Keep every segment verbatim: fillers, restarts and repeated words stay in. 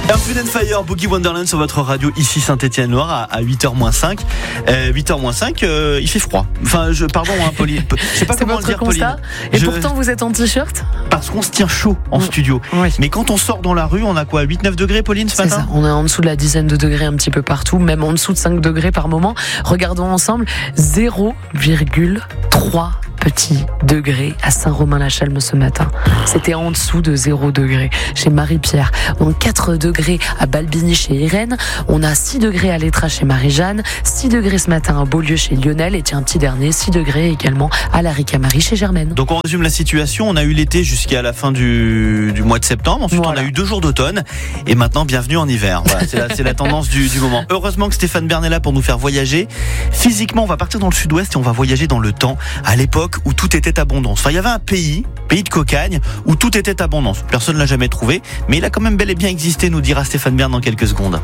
Earth, Wind and Fire, Boogie Wonderland sur votre radio, ici Saint-Étienne-Loire à, à huit heures moins cinq. Euh, huit heures moins cinq, euh, il fait froid. Enfin, je, pardon, hein, Pauline. Je sais pas C'est comment votre le dire, constat. Pauline. Et Je- pourtant, vous êtes en t-shirt. Parce qu'on se tient chaud en Oui. studio. Oui. Mais quand on sort dans la rue, on a quoi, huit neuf degrés, Pauline, ce C'est matin ça. On est en dessous de la dizaine de degrés un petit peu partout, même en dessous de cinq degrés par moment. Regardons ensemble. zéro virgule trois petits degrés à Saint-Romain-la-Chalme ce matin. C'était en dessous de zéro degré chez Marie-Pierre. Donc quatre degrés à Balbigny chez Irène. On a six degrés à Letras chez Marie-Jeanne. six degrés ce matin à Beaulieu chez Lionel. Et tiens, petit dernier, six degrés également à la Ricamarie chez Germaine. Donc on résume la situation, on a eu l'été jusqu'à la fin du, du mois de septembre, ensuite Voilà. on a eu deux jours d'automne, et maintenant bienvenue en hiver. Voilà, c'est, la, c'est la tendance du, du moment. Heureusement que Stéphane Bern est là pour nous faire voyager. Physiquement, on va partir dans le sud-ouest et on va voyager dans le temps, à l'époque où tout était abondance. Enfin, il y avait un pays, pays de cocagne, où tout était abondance. Personne ne l'a jamais trouvé, mais il a quand même bel et bien existé, nous dira Stéphane Bern dans quelques secondes.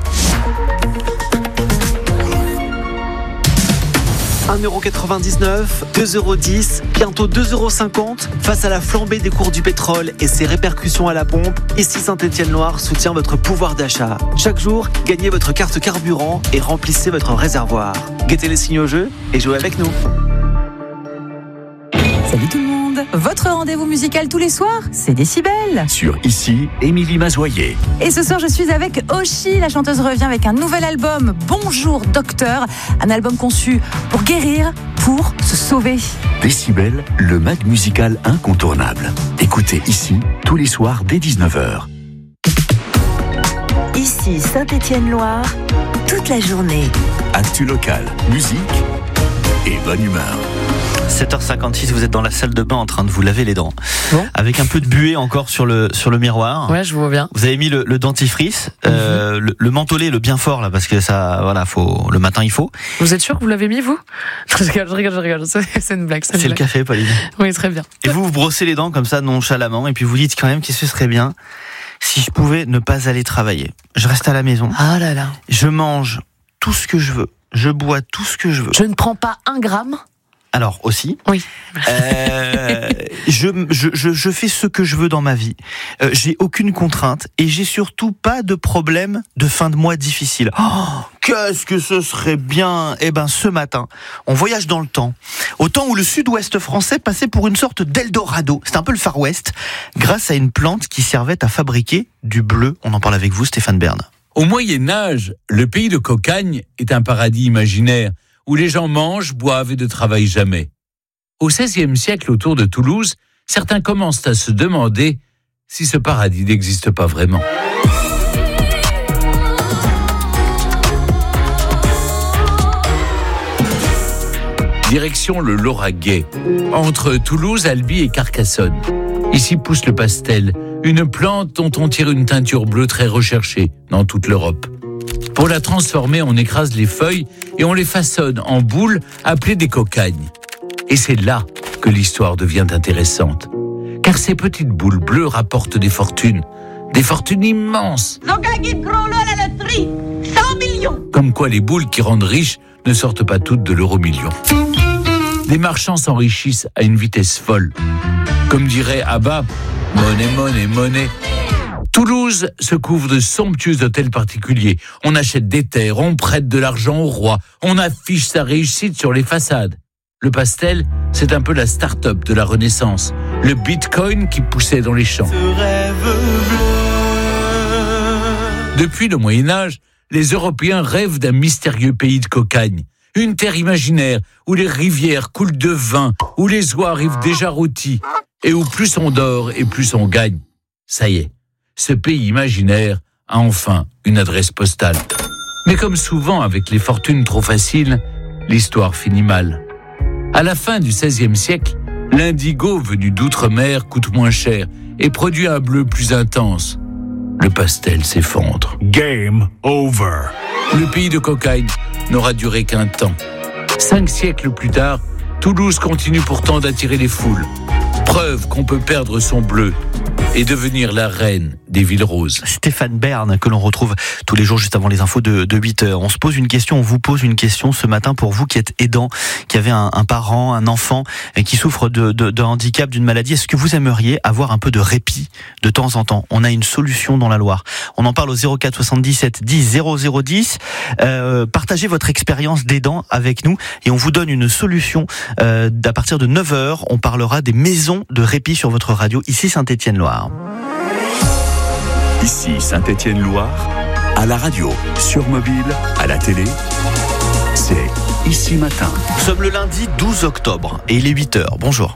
un euro quatre-vingt-dix-neuf, deux euros dix, bientôt deux euros cinquante. Face à la flambée des cours du pétrole et ses répercussions à la pompe, ici Saint-Étienne-Loire soutient votre pouvoir d'achat. Chaque jour, gagnez votre carte carburant et remplissez votre réservoir. Guettez les signes au jeu et jouez avec nous. Salut tout le monde. Votre rendez-vous musical tous les soirs, c'est Décibel. Sur Ici, Émilie Mazoyer. Et ce soir, je suis avec Oshi. La chanteuse revient avec un nouvel album, Bonjour Docteur. Un album conçu pour guérir, pour se sauver. Décibel, le mag musical incontournable. Écoutez Ici, tous les soirs dès dix-neuf heures. Ici Saint-Étienne-Loire, toute la journée. Actu local, musique et bonne humeur. sept heures cinquante-six, vous êtes dans la salle de bain en train de vous laver les dents. Bon. Avec un peu de buée encore sur le, sur le miroir. Ouais, je vois bien. Vous avez mis le, le dentifrice, euh, le, le mentholé, le bien fort là, parce que ça, voilà, faut le matin il faut. Vous êtes sûr que vous l'avez mis, vous? Je rigole, je rigole, je rigole. C'est c'est une blague. C'est, une C'est le blague. café, Pauline. Oui, très bien. Et vous vous brossez les dents comme ça nonchalamment, et puis vous dites quand même que ce serait bien si je pouvais ne pas aller travailler. Je reste à la maison, Ah là là. je mange tout ce que je veux, je bois tout ce que je veux. Je ne prends pas un gramme. Alors aussi, Oui. euh, je, je, je, je fais ce que je veux dans ma vie. Euh, j'ai aucune contrainte et j'ai surtout pas de problème de fin de mois difficile. Oh, qu'est-ce que ce serait bien. Eh ben, ce matin, on voyage dans le temps, au temps où le sud-ouest français passait pour une sorte d'Eldorado. C'est un peu le Far West, grâce à une plante qui servait à fabriquer du bleu. On en parle avec vous, Stéphane Bern. Au Moyen-Âge, le pays de Cocagne est un paradis imaginaire où les gens mangent, boivent et ne travaillent jamais. Au seizième siècle, autour de Toulouse, certains commencent à se demander si ce paradis n'existe pas vraiment. Direction le Lauragais, entre Toulouse, Albi et Carcassonne. Ici pousse le pastel, une plante dont on tire une teinture bleue très recherchée dans toute l'Europe. Pour la transformer, on écrase les feuilles et on les façonne en boules appelées des cocagnes. Et c'est là que l'histoire devient intéressante. Car ces petites boules bleues rapportent des fortunes, des fortunes immenses. Comme quoi les boules qui rendent riches ne sortent pas toutes de l'euro-million. Les marchands s'enrichissent à une vitesse folle. Comme dirait Abba, monnaie, monnaie, monnaie. Toulouse se couvre de somptueux hôtels particuliers. On achète des terres, on prête de l'argent au roi, on affiche sa réussite sur les façades. Le pastel, c'est un peu la start-up de la Renaissance. Le bitcoin qui poussait dans les champs. Depuis le Moyen-Âge, les Européens rêvent d'un mystérieux pays de cocagne. Une terre imaginaire où les rivières coulent de vin, où les oies arrivent déjà rôties, et où plus on dort et plus on gagne. Ça y est, ce pays imaginaire a enfin une adresse postale. Mais comme souvent avec les fortunes trop faciles, l'histoire finit mal. À la fin du seizième siècle, l'indigo venu d'outre-mer coûte moins cher et produit un bleu plus intense. Le pastel s'effondre. Game over. Le pays de cocagne n'aura duré qu'un temps. Cinq siècles plus tard, Toulouse continue pourtant d'attirer les foules. Preuve qu'on peut perdre son bleu et devenir la reine des villes roses. Stéphane Bern, que l'on retrouve tous les jours juste avant les infos de, de huit heures. On se pose une question, on vous pose une question ce matin pour vous qui êtes aidant, qui avez un, un parent, un enfant qui souffre de, de, de handicap, d'une maladie. Est-ce que vous aimeriez avoir un peu de répit de temps en temps? On a une solution dans la Loire. On en parle au zéro quatre soixante-dix-sept dix zéro zéro dix. Euh, partagez votre expérience d'aidant avec nous et on vous donne une solution. Euh, à partir de neuf heures, on parlera des maisons de répit sur votre radio, ici Saint-Étienne-Loire. Ici Saint-Étienne-Loire, à la radio, sur mobile, à la télé, c'est Ici Matin. Nous sommes le lundi douze octobre et il est huit heures. Bonjour.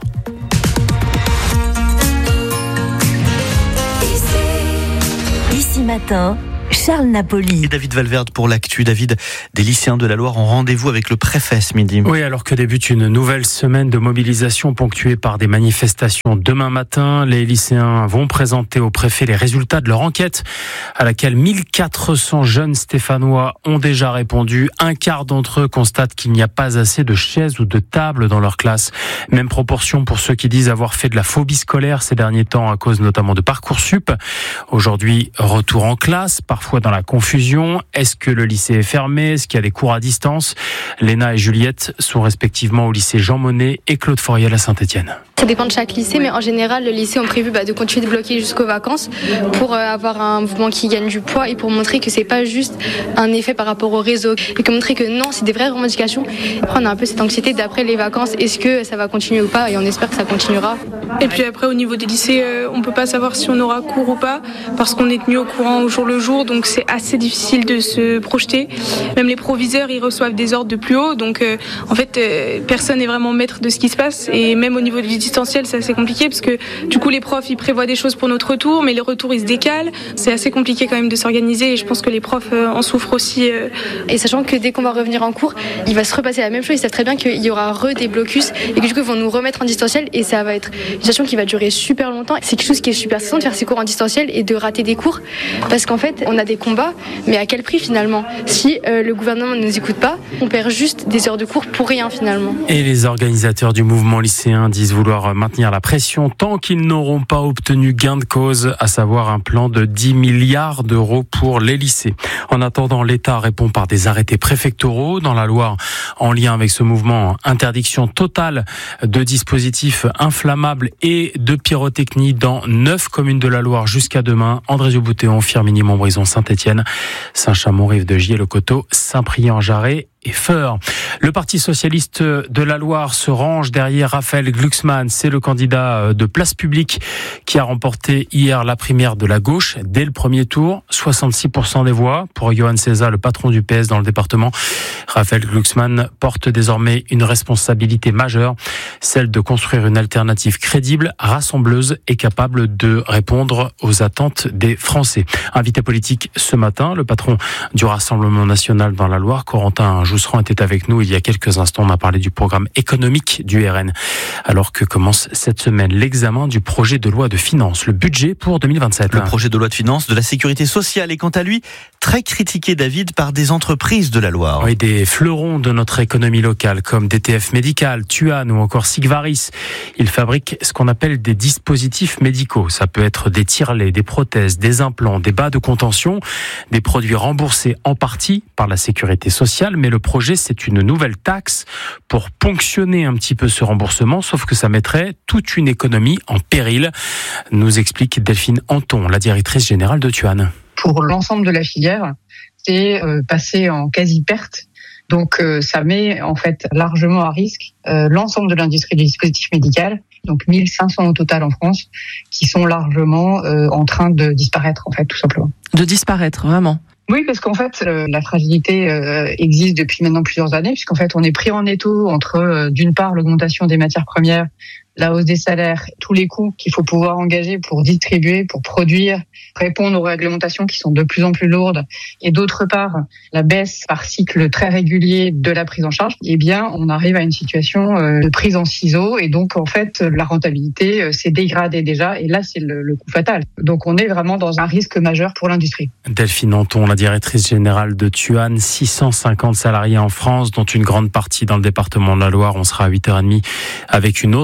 Ici Matin, Charles Napoli. Et David Valverde pour l'actu. David, des lycéens de la Loire ont rendez-vous avec le préfet ce midi. Oui, alors que débute une nouvelle semaine de mobilisation ponctuée par des manifestations. Demain matin, les lycéens vont présenter au préfet les résultats de leur enquête à laquelle mille quatre cents jeunes stéphanois ont déjà répondu. Un quart d'entre eux constatent qu'il n'y a pas assez de chaises ou de tables dans leur classe. Même proportion pour ceux qui disent avoir fait de la phobie scolaire ces derniers temps à cause notamment de Parcoursup. Aujourd'hui, retour en classe, parfois dans la confusion. Est-ce que le lycée est fermé? Est-ce qu'il y a des cours à distance? Léna et Juliette sont respectivement au lycée Jean Monnet et Claude Foriel à Saint-Étienne. Ça dépend de chaque lycée, mais en général, le lycée ont prévu bah, de continuer de bloquer jusqu'aux vacances pour euh, avoir un mouvement qui gagne du poids et pour montrer que c'est pas juste un effet par rapport au réseau et que montrer que non, c'est des vraies revendications. Après, on a un peu cette anxiété d'après les vacances, est-ce que ça va continuer ou pas? Et on espère que ça continuera. Et puis après, au niveau des lycées, euh, on peut pas savoir si on aura cours ou pas parce qu'on est tenu au courant au jour le jour, donc c'est assez difficile de se projeter. Même les proviseurs, ils reçoivent des ordres de plus haut, donc euh, en fait, euh, personne n'est vraiment maître de ce qui se passe. Et même au niveau du distanciel, c'est assez compliqué parce que du coup, les profs, ils prévoient des choses pour notre retour, mais les retours, ils se décalent. C'est assez compliqué quand même de s'organiser et je pense que les profs euh, en souffrent aussi. Euh. Et sachant que dès qu'on va revenir en cours, il va se repasser la même chose. Ils savent très bien qu'il y aura re des blocus et que du coup, ils vont nous remettre en distanciel et ça va être une situation qui va durer super longtemps. C'est quelque chose qui est super stressant de faire ses cours en distanciel et de rater des cours parce qu'en fait, on a des combats, mais à quel prix finalement? Si euh, le gouvernement ne nous écoute pas, on perd juste des heures de cours pour rien finalement. Et les organisateurs du mouvement lycéen disent vouloir maintenir la pression tant qu'ils n'auront pas obtenu gain de cause, à savoir un plan de dix milliards d'euros pour les lycées. En attendant, l'État répond par des arrêtés préfectoraux. Dans la Loire, en lien avec ce mouvement, interdiction totale de dispositifs inflammables et de pyrotechnie dans neuf communes de la Loire jusqu'à demain. André-Zouboutéon, Firminy, Montbrison, Saint-Étienne, Saint-Chamond, Rive-de-Gier, Le Coteau, Saint-Priest-en-Jarret et Feur. Le Parti socialiste de la Loire se range derrière Raphaël Glucksmann. C'est le candidat de Place Publique qui a remporté hier la primaire de la gauche dès le premier tour. soixante-six pour cent des voix. Pour Johan César, le patron du P S dans le département, Raphaël Glucksmann porte désormais une responsabilité majeure, celle de construire une alternative crédible, rassembleuse et capable de répondre aux attentes des Français. Invité politique ce matin, le patron du Rassemblement national dans la Loire, Corentin Jousserand, était avec nous il y a quelques instants. On a parlé du programme économique du R N. Alors que commence cette semaine l'examen du projet de loi de finances, le budget pour deux mille vingt-sept. Le projet de loi de finances de la sécurité sociale est quant à lui très critiqué, David, par des entreprises de la Loire. Oui, des fleurons de notre économie locale comme D T F Médical, Tuan ou encore Sigvaris. Ils fabriquent ce qu'on appelle des dispositifs médicaux. Ça peut être des tire-laits, des prothèses, des implants, des bas de contention, des produits remboursés en partie par la sécurité sociale. Mais le projet, c'est une nouvelle taxe pour ponctionner un petit peu ce remboursement, sauf que ça mettrait toute une économie en péril, nous explique Delphine Anton, la directrice générale de Tuan. Pour l'ensemble de la filière, c'est euh, passer en quasi-perte. Donc euh, ça met en fait largement à risque euh, l'ensemble de l'industrie du dispositif médical, donc mille cinq cents au total en France, qui sont largement euh, en train de disparaître en fait, tout simplement. De disparaître, vraiment? Oui, parce qu'en fait, euh, la fragilité euh, existe depuis maintenant plusieurs années, puisqu'en fait, on est pris en étau entre, euh, d'une part, l'augmentation des matières premières, la hausse des salaires, tous les coûts qu'il faut pouvoir engager pour distribuer, pour produire, répondre aux réglementations qui sont de plus en plus lourdes, et d'autre part, la baisse par cycle très régulier de la prise en charge, eh bien, on arrive à une situation euh, de prise en ciseaux, et donc, en fait, la rentabilité euh, s'est dégradée déjà, et là, c'est le, le coup fatal. Donc, on est vraiment dans un risque majeur pour l'industrie. Delphine Anton, la directrice générale de Tuan, six cent cinquante salariés en France, dont une grande partie dans le département de la Loire. On sera à huit heures trente avec une autre entreprise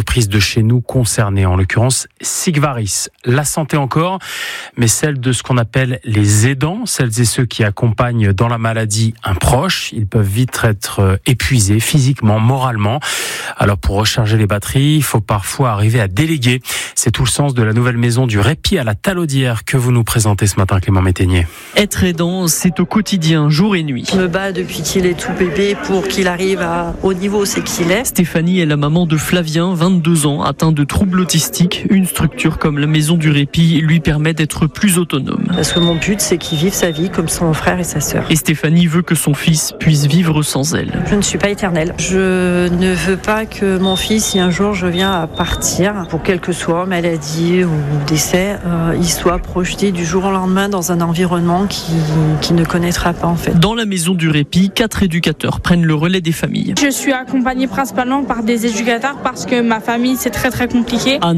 entreprises de chez nous concernées, en l'occurrence Sigvaris. La santé encore, mais celle de ce qu'on appelle les aidants, celles et ceux qui accompagnent dans la maladie un proche. Ils peuvent vite être épuisés physiquement, moralement. Alors pour recharger les batteries, il faut parfois arriver à déléguer. C'est tout le sens de la nouvelle maison du répit à la Talaudière que vous nous présentez ce matin, Clément Métainier. Être aidant, c'est au quotidien, jour et nuit. Je me bats depuis qu'il est tout bébé pour qu'il arrive à, au niveau c'est qu'il est. Stéphanie est la maman de Flavien, vingt-deux ans, atteint de troubles autistiques. Une structure comme la maison du répit lui permet d'être plus autonome. Parce que mon but, c'est qu'il vive sa vie comme son frère et sa sœur. Et Stéphanie veut que son fils puisse vivre sans elle. Je ne suis pas éternelle. Je ne veux pas que mon fils, si un jour je viens à partir, pour quelle que soit maladie ou décès, euh, il soit projeté du jour au lendemain dans un environnement qui, qui ne connaîtra pas en fait. Dans la maison du répit, quatre éducateurs prennent le relais des familles. Je suis accompagnée principalement par des éducateurs parce que ma famille c'est très très compliqué.